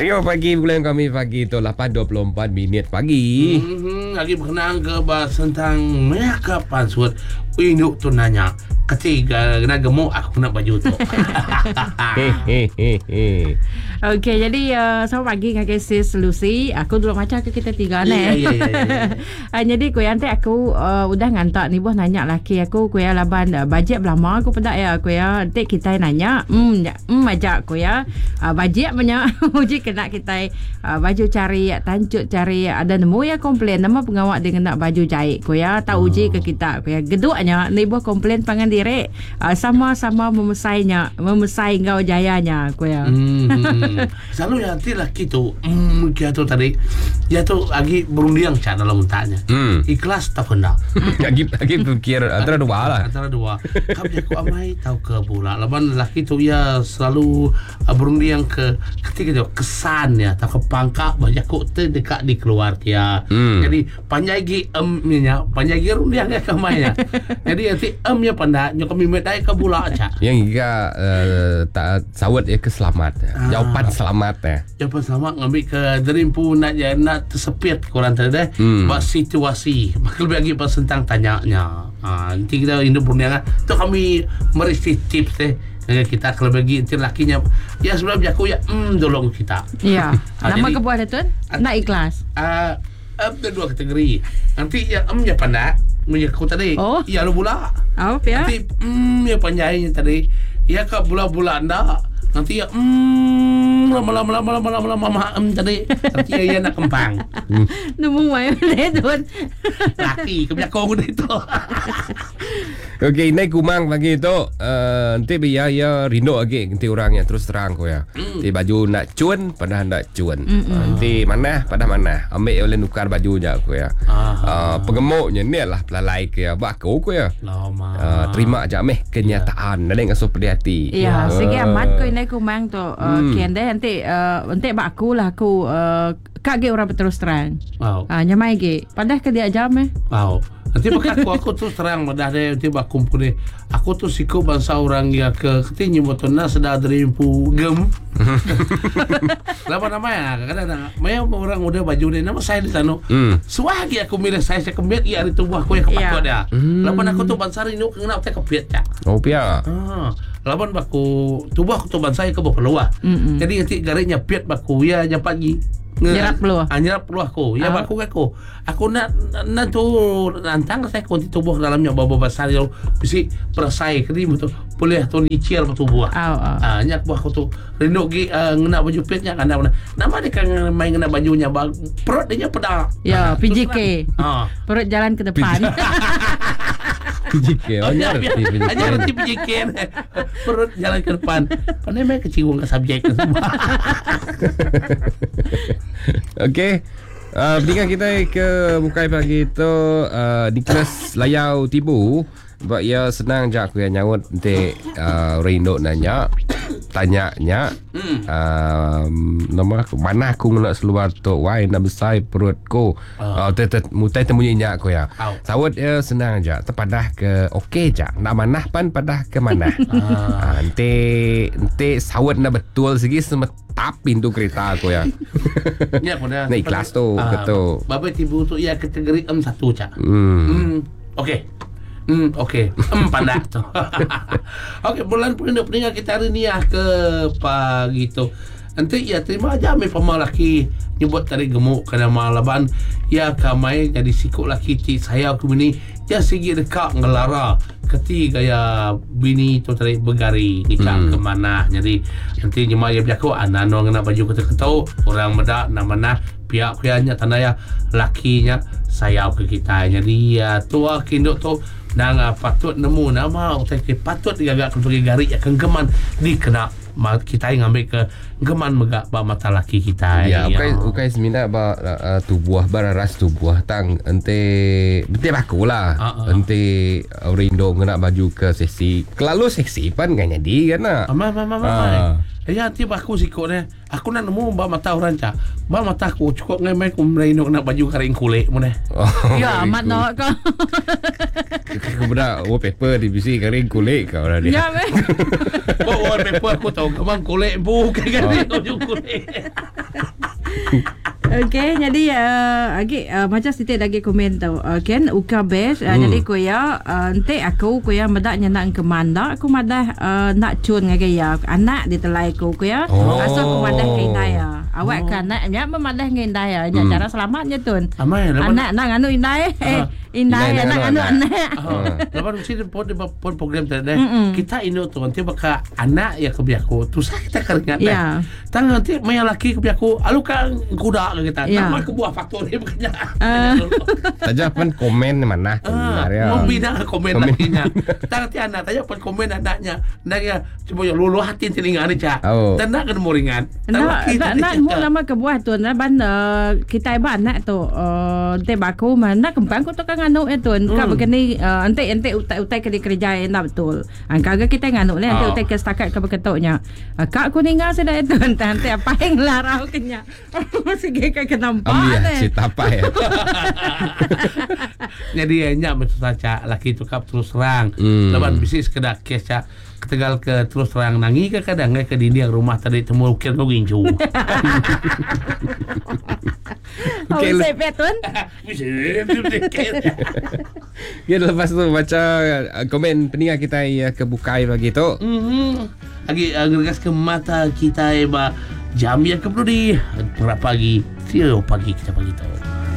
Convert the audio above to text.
Rio pagi bulan kami pagi tu 8.24 minit pagi. Lagi berkenaan ke bahas tentang kapan suat induk tu nanya ketiga kena gemuk aku nak baju tu. Okey, jadi selamat pagi kakak sis Lucy. Aku dulu macam kita tiga ni. Jadi kau yang aku udah ngantak ni buah nanya laki aku ya laban bajet lama aku pedak ya aku ya. Nanti kita nanya ajak aku ya. Bajet banyak uji kena kita baju cari tancut cari ada nemu ya komplain nama pengawak dengan nak baju jahit ko ya. Tahu uji ke kita ko ya. Geduknya ni buah komplain pangan diri sama-sama memesai engkau jayanya ko ya. Selalu yang nanti laki tu dia tu tadi dia tu lagi berundiang cak dalam untanya. Ikhlas tak hendak. Lagi fikir antara dua lah. Antara dua. Kau aku amai tahu ke pula. Laban laki tu ya selalu berundiang ke ketika dia kesan ya tak kepangkak banyak kok terdekat di keluarga. Jadi panjagi nya panjagi rundiang ya kamaya. Jadi nanti nya pandak nyo kami medai ke pula cak. Yang juga tak sawat ya keselamat. Jawapan selamat ya. Jawapan selamat ngambil ke derimpu nak tersepit korang tadi deh. Buat situasi. Maka lebih lagi pas tentang tanyanya. Nanti kita hidup berniaga. Tu kami merisi tips deh. Kita kalau bagi nanti lakinya ya sebelum aku ya tolong kita. Ya. Nama kebuah dia tu nak ikhlas. Ada dua kategori. Nanti ya nya pandai menyaku tadi. Ya lu pula. Ya. Nanti ya panjainya tadi. Ya ke bula-bula anda. Nanti ya lama-lama tadi. Nanti ya nak kembang. Nemu mai le tuan. Laki kebiakong itu. Okey, naik kumang pagi tu. Nanti biar ya rindu lagi nanti orang yang terus terang ko ya. Nanti baju nak cun, padahal nak cun. Nanti mana, padahal mana. Ambil oleh nukar bajunya ko ya. Pengemuknya ni lah pelalai ke ya. Bako ko ya. Terima aja meh kenyataan. Ada yang seperti hati. Ya, segi amat ko naik kumang tu. Kian deh nanti baku lah aku kage orang terus terang. Nyamai ge. Padahal ke dia jam Nanti aku tu terang pada dia nanti bakum ni. Aku tu siku bangsa orang yang ke ketinggi motona sedar derimpu gem. Lama namanya kadang-kadang maya orang muda baju dia nama saya di sana. Suagi aku milih saya kembet ia di tubuh aku yang kepakut dia. Lama aku tu bangsa ini kena tak kepet cak. Oh pia. Laban baku tubuh aku tu bangsa ke bawah peluah. Jadi nanti garisnya piat baku ya jam pagi. Nyerap peluah. Nyerap peluah aku. Ya baku aku. Aku nak tu nantang saya kunci tubuh dalamnya bau besar yo bisi persai kini betul. Boleh tu nicil tubuh. Nyak buah aku tu rindu gi ngena baju pitnya kan nama dia kan main ngena bajunya perut dia pedak. Ya, PJK. Perut jalan ke depan. PJK. Hanya reti PJK. Perut jalan ke depan. Pandai main keciwung ke subjek semua. Okey. Peningkat kita ke bukai pagi tu Nicholas Layau Tibu. Sebab ia senang je aku yang nyawut nanti Rino nanya tanyanya nama aku mana aku nak seluar tu why nak besar perutku mutai temunyinya aku ya sawut ya senang je terpadah ke okey je nak manah pan padah ke mana nanti sawut nak betul segi semetap pintu kereta aku ya ya pada naik kelas tu betul babai Tibu tu ya kategori M1 cak okey okey. Pandai tu. Okey, bulan peninggal kita hari ni ke pagi tu. Nanti ya terima aja ambil pemalaki nyebut tadi gemuk kena malaban ya kamai jadi sikuk laki ti saya aku bini ya segi dekat ngelara ketiga ya bini tu tadi bergari nikah ke mana jadi nanti nyema ya berjaku anano ngena baju ketau orang medak nama pihak-pihaknya tandanya lakinya saya ke kita jadi ya tua kinduk tu nang patut nemu nama utai patut digagak pergi gari ya kengkeman dikena kita ngambil ke geman megak ba mata laki kita ya ukai semina ba tubuh bararas tubuh tang ente betul aku lah ente rindo ngena baju ke seksi kelalu seksi pan kan jadi kan ya tiba aku sikut ni aku nak nemu ba mata orang cak ba mata aku cukup ngai ku rindo nak baju kering kulit mu ni ya amat nak kau aku benda wallpaper di bisi kering kulit kau dah dia ya wallpaper aku tahu kemang kulit bukan kering baju kulit Okey, jadi macam sitik lagi komen tu. Kan uka best. Jadi koya nanti aku koya madak nyenak ke manda, aku madah nak cun ngake ya. Anak ditelai ko koya. Asal aku madah ke indaya. Awak kan anaknya memadah ke indaya. Cara selamatnya tun. Anak nak nganu indaya. Indaya nak nganu anak. Lepas mesti pun program tadi. Kita ino tu nanti baka anak ya kebiaku. Tu saya kita keringat. Tang nanti maya laki kebiaku. Alu kan kuda kita. Nama kebuah faktor ni bekerja. Saja pun komen mana. Membina komen lakinya. Tang nanti anak tanya pun komen anaknya. Anaknya cuba ya lulu hati telinga ni cak. Dan nak kena moringan. Nak mu nama kebuah tu. Ban kita iba anak tu. Nanti baku mana kembang ku tu kan nganu itu. Kau begini ente utai kerja enak betul. Angka kita nganu ni ente utai ke setakat ke berketuknya. Kak aku ninggal sudah itu ente apa yang larau kenya. Sige kak nampak ni. Cita apa ya? Jadi enyak betul saja laki tu kap terus terang. Lepas bisnis kedak kes cak ketegal ke terus terang nangi ke kadang ke dinding rumah tadi temu ukir tu gincu. Okay, saya petun. Ya lepas tu baca komen pendengar kita kebukai lagi tu. Lagi gergas ke mata kita jam yang keperlu di berapa pagi. Tio pagi kita pagi tu.